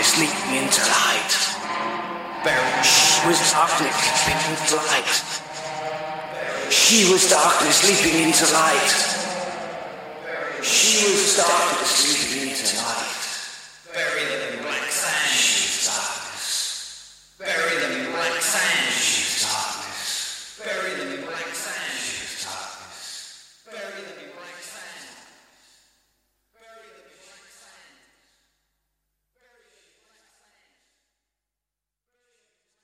darkness leaping into light. She was darkness leaping into light. She was darkness leaping into light. She was darkness leaping into light.